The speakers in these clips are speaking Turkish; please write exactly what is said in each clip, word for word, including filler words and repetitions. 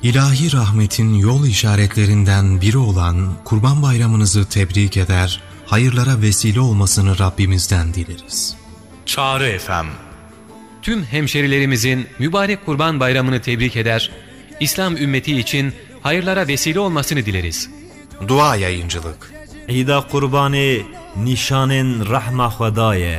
İlahi rahmetin yol işaretlerinden biri olan Kurban Bayramınızı tebrik eder, hayırlara vesile olmasını Rabbimizden dileriz. Çağrı F M. Tüm hemşerilerimizin mübarek Kurban Bayramını tebrik eder, İslam ümmeti için hayırlara vesile olmasını dileriz. Dua Yayıncılık. İda kurbanı nişanın rahma Xwedayê.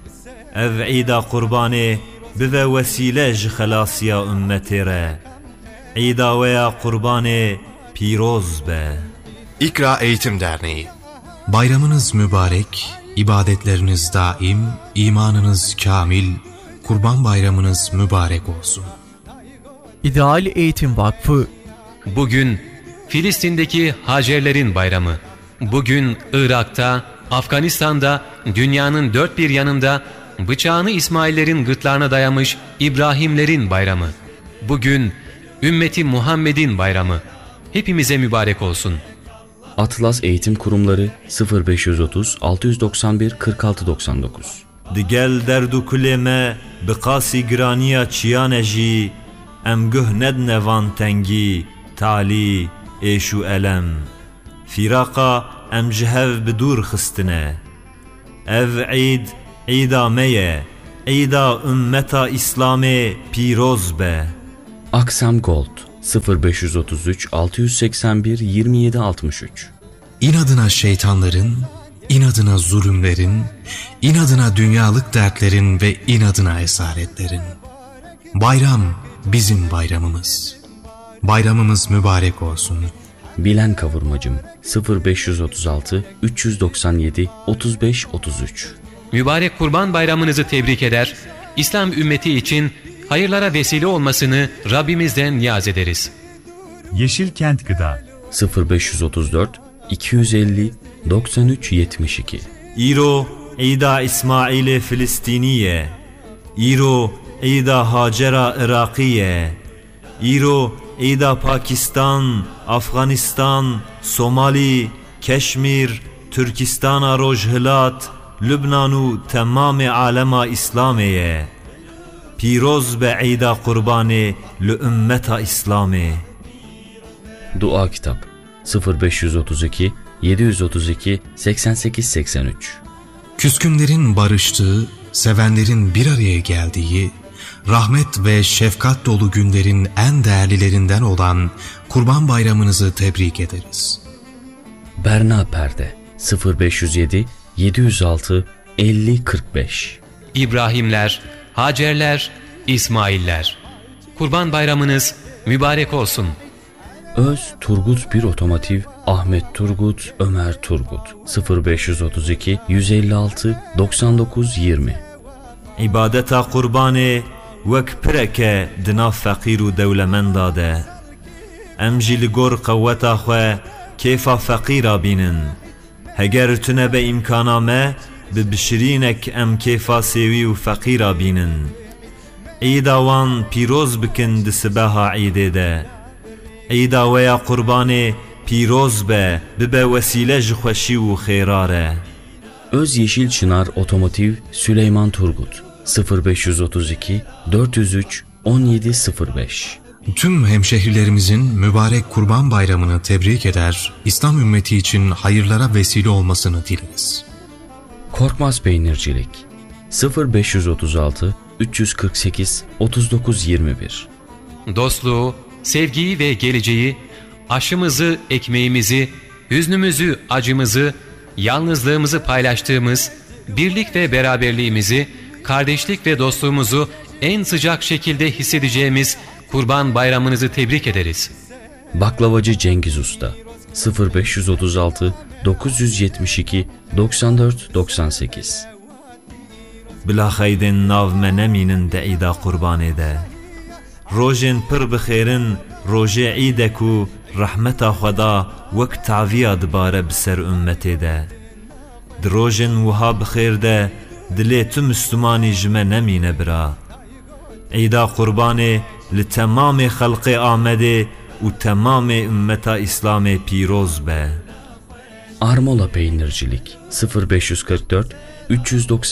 Ev İda kurbanı bive vesile ji xelasiya ümmetê re. İda veya kurbanı pîroz be. İkra Eğitim Derneği. Bayramınız mübarek, ibadetleriniz daim, imanınız kamil, Kurban Bayramınız mübarek olsun. İdeal Eğitim Vakfı. Bugün Filistin'deki Hacerlerin bayramı. Bugün Irak'ta, Afganistan'da, dünyanın dört bir yanında bıçağını İsmail'lerin gırtlarına dayamış İbrahimlerin bayramı. Bugün ümmeti Muhammed'in bayramı. Hepimize mübarek olsun. Atlas Eğitim Kurumları sıfır beş yüz otuz altı yüz doksan bir kırk altı doksan dokuz. Digel derdu kuleme biqasi giraniya çiyane jî em guh ned nevan tengî tali êşû elem fîraqa em ji hev bi dûr xistine ev îd îda me ye îda ümmeta İslamê pîroz be. Aksam Gold sıfır beş yüz otuz üç altı yüz seksen bir yirmi yedi altmış üç. İnadına şeytanların, inadına zulümlerin, inadına dünyalık dertlerin ve inadına esaretlerin. Bayram bizim bayramımız. Bayramımız mübarek olsun. Bilen Kavurmacım sıfır beş yüz otuz altı üç yüz doksan yedi otuz beş otuz üç. Mübarek Kurban Bayramınızı tebrik eder, İslam ümmeti için hayırlara vesile olmasını Rabbimizden niyaz ederiz. Yeşilkent Gıda sıfır beş yüz otuz dört iki yüz elli doksan üç yetmiş iki. İro İda İsmail'e Filistiniye, İro İda Hacera Irakiye, İro İda Pakistan, Afganistan, Somali, Keşmir, Türkistan, Rojhilat, Lübnanu tamam alema İslamiye. Pîroz be İda kurbanı li ümmeta İslamê. Dua Kitap sıfır beş yüz otuz iki yedi yüz otuz iki seksen sekiz seksen üç. Küskünlerin barıştığı, sevenlerin bir araya geldiği, rahmet ve şefkat dolu günlerin en değerlilerinden olan Kurban Bayramınızı tebrik ederiz. Berna Perde sıfır beş yüz yedi yedi yüz altı elli kırk beş. İbrahimler, Hacerler, İsmailler. Kurban Bayramınız mübarek olsun. Öz Turgut bir Otomotiv Ahmet Turgut Ömer Turgut sıfır beş yüz otuz iki yüz elli altı doksan dokuz yirmi. İbadeta kurbanı vek pireke dina fakir u devlemenda de. Em jî li gor qewweta xwe kêfa fakîra bînin. Heger tune be imkana me bi bişirînek em kêfa sêwî û fakîra bînin. Îda wan pîroz bikin di sibeha îdê de. Îda weya kurbanê pîroz be bibe vesîle ji xweşî û xêra re. Öz Yeşil Çınar Otomotiv Süleyman Turgut sıfır beş yüz otuz iki dört yüz üç on yedi sıfır beş. Tüm hemşehrilerimizin mübarek Kurban Bayramını tebrik eder, İslam ümmeti için hayırlara vesile olmasını dileriz. Korkmaz Peynircilik sıfır beş yüz otuz altı üç yüz kırk sekiz otuz dokuz yirmi bir. Dostluğu, sevgiyi ve geleceği, aşımızı, ekmeğimizi, hüznümüzü, acımızı, yalnızlığımızı paylaştığımız, birlik ve beraberliğimizi, kardeşlik ve dostluğumuzu en sıcak şekilde hissedeceğimiz Kurban Bayramınızı tebrik ederiz. Baklavacı Cengiz Usta sıfır beş yüz otuz altı dokuz yüz yetmiş iki doksan dört doksan sekiz. Bila xeydin nav me nemînin de îda kurbanê de. Rojên pir bi xêrin rojê îdek û rahmeta Xweda wek taviya dibare bi ser ümmetê de. Di rojên wiha bi xêr de dilê tu Müslümanî ji me nemîne bira. Îda kurbanê li temamê xelqê Amedê û temamê ümmeta İslamê pîroz be. Armola Peynircilik sıfır beş yüz kırk dört üç yüz doksan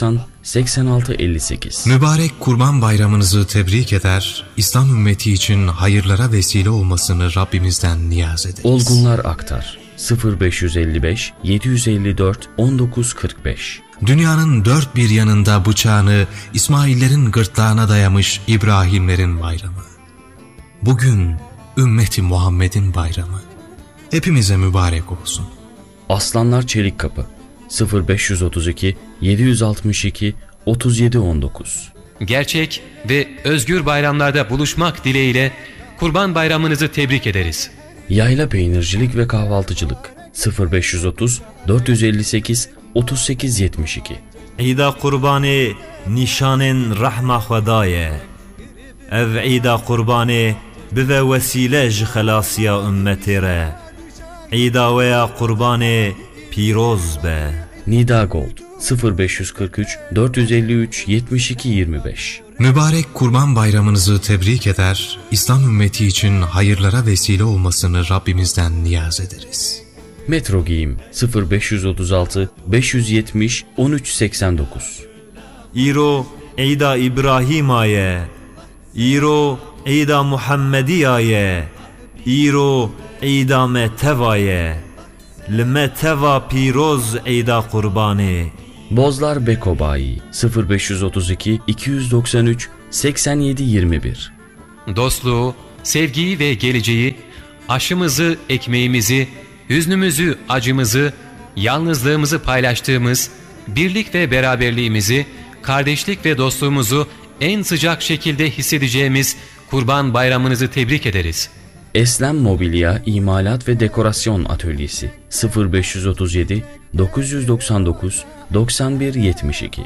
seksen altı elli sekiz. Mübarek Kurban Bayramınızı tebrik eder, İslam ümmeti için hayırlara vesile olmasını Rabbimizden niyaz ederiz. Olgunlar Aktar sıfır beş yüz elli beş yedi yüz elli dört on dokuz kırk beş. Dünyanın dört bir yanında bıçağını İsmail'lerin gırtlağına dayamış İbrahimlerin bayramı. Bugün ümmeti Muhammed'in bayramı. Hepimize mübarek olsun. Aslanlar Çelikkapı sıfır beş yüz otuz iki yedi yüz altmış iki otuz yedi on dokuz. Gerçek ve özgür bayramlarda buluşmak dileğiyle Kurban Bayramınızı tebrik ederiz. Yayla Peynircilik ve Kahvaltıcılık sıfır beş yüz otuz dört yüz elli sekiz otuz sekiz yetmiş iki. Eyda kurbanê nîşanên rehma Xwedayê. Ev eyda kurbanê bive vesîle ji xelasiya ümmetê re. Eyda weya kurbanê pîroz be. Nida Gold sıfır beş yüz kırk üç dört yüz elli üç yetmiş iki yirmi beş. Mübarek Kurban Bayramınızı tebrik eder, İslam ümmeti için hayırlara vesile olmasını Rabbimizden niyaz ederiz. Metro Giyim sıfır beş yüz otuz altı beş yüz yetmiş on üç seksen dokuz. İro eyda İbrahimaye. İro eyda Muhammediyaye. İro eyda me tevaye. Lime teva pîroz eyda kurbanê. Bozlar Beko Bayi sıfır beş yüz otuz iki iki yüz doksan üç seksen yedi yirmi bir. Dostluğu, sevgiyi ve geleceği, aşımızı, ekmeğimizi, hüznümüzü, acımızı, yalnızlığımızı paylaştığımız, birlik ve beraberliğimizi, kardeşlik ve dostluğumuzu en sıcak şekilde hissedeceğimiz Kurban Bayramınızı tebrik ederiz. Eslem Mobilya İmalat ve Dekorasyon Atölyesi sıfır beş yüz otuz yedi dokuz yüz doksan dokuz doksan bir yetmiş iki.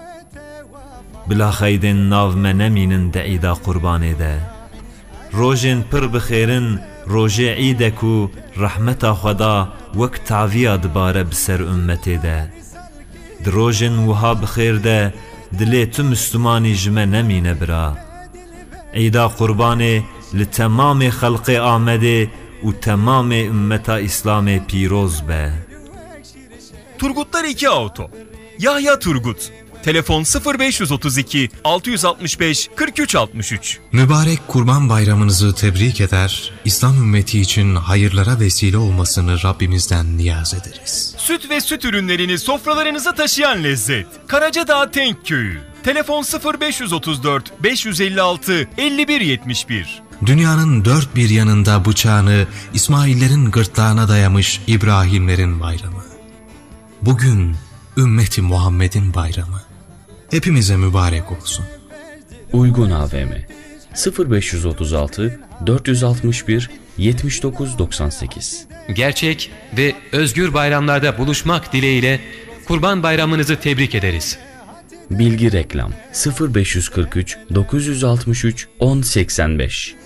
Bila xeydên nav me nemînin de eyda kurbanê de. Rojên pir bi xêrin rojê îdek û rehmeta Xweda wek taviya dibare bi ser ümmetê de. Di rojên wiha bi xêr de dilê tu Müslümanî ji me nemîne bira. Eyda kurbanê li temamê xelqê Amedê û temamê ümmeta İslamê pîroz be. Turgutlar iki Auto. Yahya Turgut. Telefon sıfır beş yüz otuz iki altı yüz altmış beş kırk üç altmış üç. Mübarek Kurban Bayramınızı tebrik eder, İslam ümmeti için hayırlara vesile olmasını Rabbimizden niyaz ederiz. Süt ve süt ürünlerini sofralarınıza taşıyan lezzet. Karacadağ Tenk Köyü. Telefon sıfır beş yüz otuz dört beş yüz elli altı elli bir yetmiş bir. Dünyanın dört bir yanında bıçağını İsmail'lerin gırtlağına dayamış İbrahimlerin bayramı. Bugün ümmeti Muhammed'in bayramı. Hepimize mübarek olsun. Uygun A V M sıfır beş yüz otuz altı dört yüz altmış bir yetmiş dokuz doksan sekiz. Gerçek ve özgür bayramlarda buluşmak dileğiyle Kurban Bayramınızı tebrik ederiz. Bilgi Reklam sıfır beş yüz kırk üç dokuz yüz altmış üç on seksen beş.